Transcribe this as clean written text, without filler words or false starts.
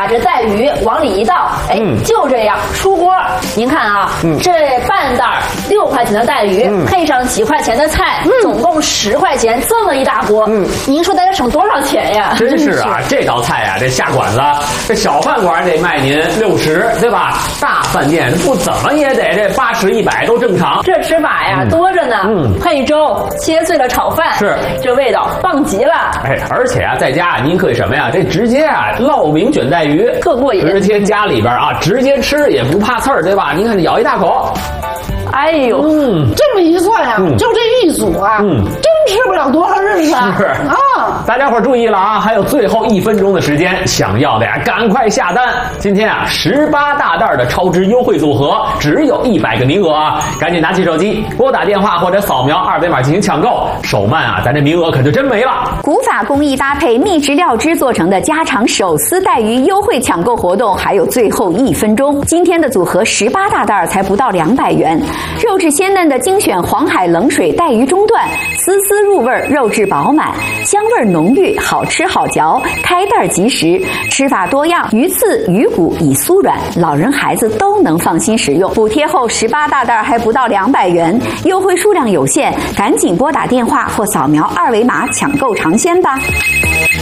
这带鱼往里一倒，哎，就这样出锅。您看啊，这半袋6块钱的带鱼，配上几块钱的菜，总共10块钱，这么一大锅，您说大家省多少钱呀？ 真是啊，这道菜啊，这下馆子，这小饭馆得卖您60，对吧？大饭店不怎么也得这80、100都正常。 这吃法呀多着呢，配粥，切碎了炒饭， 是这味道棒极了。 哎，而且啊，在家您可以什么呀？这直接啊烙饼卷带鱼， 特过瘾。 直接家里边啊，直接吃也不怕刺儿，对吧？您看，咬一大口。 哎呦， 这么一算啊，就这一组啊，真吃不了多少日子啊！ 大家伙注意了啊，还有最后1分钟的时间，想要的呀，赶快下单！今天啊，18大袋的超值优惠组合，只有100个名额啊，赶紧拿起手机拨打电话或者扫描2维码进行抢购，手慢啊，咱这名额可就真没了。 古法工艺搭配秘制料汁做成的家常手撕带鱼优惠抢购活动，还有最后1分钟。今天的组合18大袋才不到200元。肉质鲜嫩的精选黄海冷水带鱼中段，丝丝入味，肉质饱满，香味浓郁，好吃好嚼，开袋即食。吃法多样，鱼刺、鱼骨已酥软，老人孩子都能放心食用。补贴后18大袋还不到200元，优惠数量有限，赶紧拨打电话或扫描2维码抢购尝鲜吧。